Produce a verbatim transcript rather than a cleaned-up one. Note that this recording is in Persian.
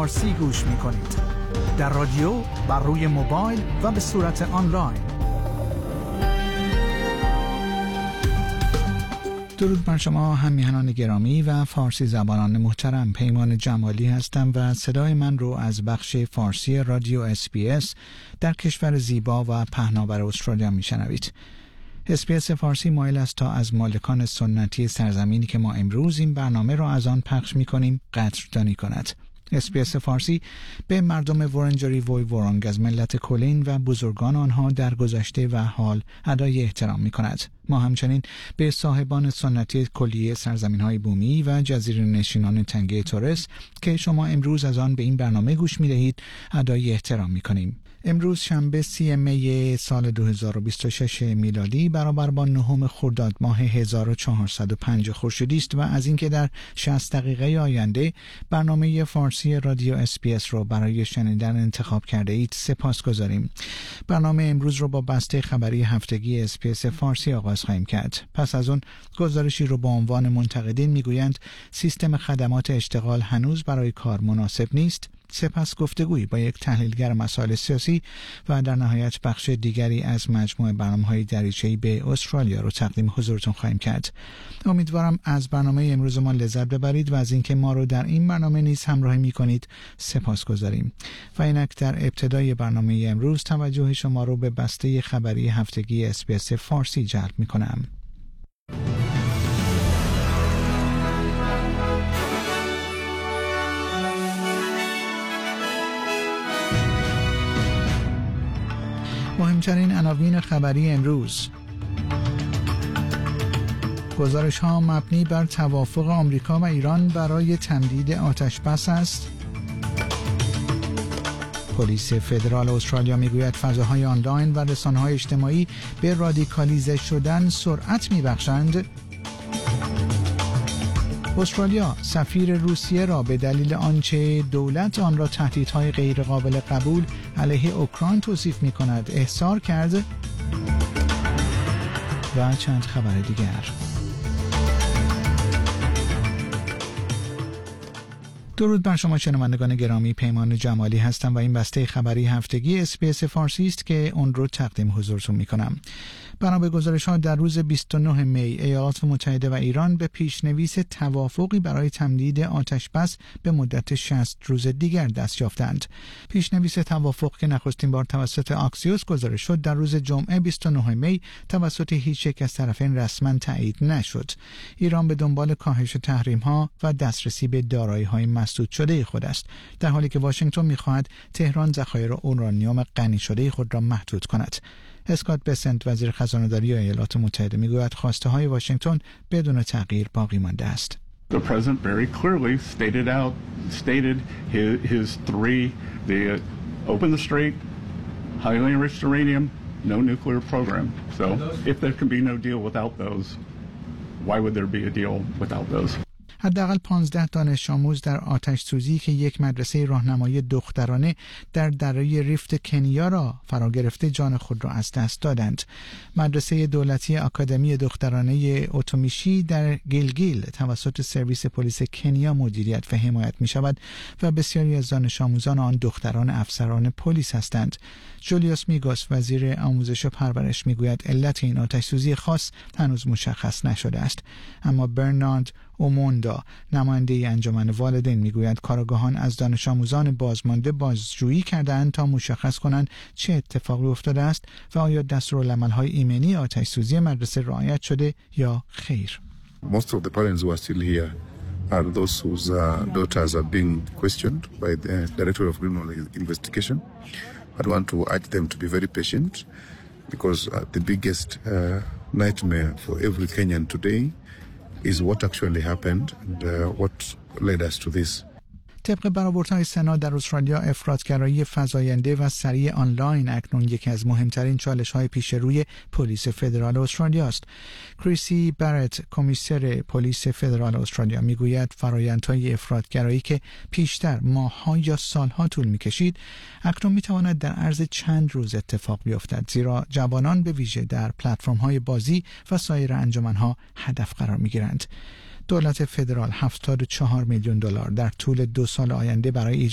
فارسی گوش می کنید. در رادیو، بر روی موبایل و به صورت آنلاین. درود بر شما همیهنان گرامی و فارسی زبانان محترم. پیمان جمالی هستم و صدای من رو از بخش فارسی رادیو اس بی اس در کشور زیبا و پهناور استرالیا میشنوید. اس بی اس فارسی مایل است تا از مالکان سنتی سرزمینی که ما امروز این برنامه را از آن پخش می‌کنیم قدردانی کند. اس بی اس فارسی به مردم ورنجری وی ورانگ از ملت کلین و بزرگان آنها در گذشته و حال ادای احترام می‌کند. ما همچنین به صاحبان سنتی کلیه سرزمین‌های بومی و جزیره نشینان تنگه تورس که شما امروز از آن به این برنامه گوش می‌دهید ادای احترام می‌کنیم. امروز شنبه سی می سال دو هزار و بیست و شش میلادی برابر با نهم خرداد ماه هزار و چهارصد و پنج خورشیدی است و از اینکه در شصت دقیقه آینده برنامه فارسی رادیو اس بی اس رو برای شنیدن انتخاب کرده اید سپاسگزاریم. برنامه امروز رو با بسته خبری هفتگی اس بی اس فارسی آغاز خواهیم کرد. پس از اون گزارشی رو با عنوان منتقدین میگویند سیستم خدمات اشتغال هنوز برای کار مناسب نیست. سپس گفتگویی با یک تحلیلگر مسائل سیاسی و در نهایت بخش دیگری از مجموعه برنامه‌های دریچه‌ای به استرالیا رو تقدیم حضورتون خواهیم کرد. امیدوارم از برنامه امروز ما لذت ببرید و از اینکه ما رو در این برنامه نیز همراهی می‌کنید سپاسگزاریم. و اینک در ابتدای برنامه امروز توجه شما رو به بسته خبری هفتگی اس بی اس فارسی جلب می‌کنم. مهمترین عناوین خبری امروز: گزارش ها مبنی بر توافق آمریکا و ایران برای تمدید آتش بس است. پلیس فدرال استرالیا میگوید فضاهای آنلاین و رسانه‌های اجتماعی به رادیکالیزه شدن سرعت میبخشند. استرالیا سفیر روسیه را به دلیل آنچه دولت آن را تهدیدهای غیرقابل قبول علیه اوکراین توصیف می‌کند احضار کرد. و چند خبر دیگر. درود بر شما شنوندگان گرامی، پیمان جمالی هستم و این بسته خبری هفتگی اس بی اس فارسی است که اون رو تقدیم حضورتون می‌کنم. بنا به گزارش‌ها در روز بیست و نه می ایالات متحده و ایران به پیشنویس توافقی برای تمدید آتش بس به مدت شصت روز دیگر دست یافتند. پیشنویس توافق که نخستین بار توسط آکسیوس گزارش شد در روز جمعه بیست و نه می توسط هیچ یک از طرفین رسما تایید نشد. ایران به دنبال کاهش تحریم‌ها و دسترسی به دارایی‌های مسدود شده خود است، در حالی که واشنگتن می‌خواهد تهران ذخایر اورانیوم غنی شده خود را محدود کند. اسکات بسنت وزیر خزانه‌داری ایالات متحده میگوید خواسته های واشنگتن بدون تغییر باقی مانده است. The president very clearly stated out stated his, his three the uh, open the strait, highly enriched uranium, no nuclear program. So if there can be no deal without those, why would there be a deal without those? حداقل پانزده دانش آموز در آتش سوزی که یک مدرسه راهنمایی دخترانه در دره ریفت کنیا را فرا گرفته جان خود را از دست دادند. مدرسه دولتی آکادمی دخترانه اوتومیشی در گیلگیل توسط سرویس پلیس کنیا مدیریت و حمایت می شود و بسیاری از دانش آموزان آن دختران افسران پلیس هستند. جولیوس میگوس وزیر آموزش و پرورش میگوید علت این آتش سوزی خاص هنوز مشخص نشده است، اما برنارد اوموندا نماینده انجمن والدین میگوید کارآگاهان از دانش آموزان بازمانده بازجویی کردند تا مشخص کنند چه اتفاقی افتاده است و آیا دستورالعمل‌های ایمنی آتش سوزی مدرسه رعایت شده یا خیر. Most of the parents who are still here are those whose uh, daughters are being questioned by the Director of Criminal Investigation. I want to urge them to be very patient because uh, the biggest uh, nightmare for every Kenyan today is what actually happened and uh, what led us to this. طبق برآوردهای سنا در استرالیا افراطگرایی فزاینده و سریع آنلاین اکنون یکی از مهمترین چالش‌های پیش روی پلیس فدرال استرالیا است. کریسی برت کمیسر پلیس فدرال استرالیا میگوید فرآیندهای افراطگرایی که پیشتر ماه‌ها یا سال‌ها طول می‌کشید اکنون می‌تواند در عرض چند روز اتفاق بیفتد، زیرا جوانان به ویژه در پلتفرم‌های بازی و سایر انجمن‌ها هدف قرار می‌گیرند. دولت فدرال هفتاد و چهار میلیون دلار در طول دو سال آینده برای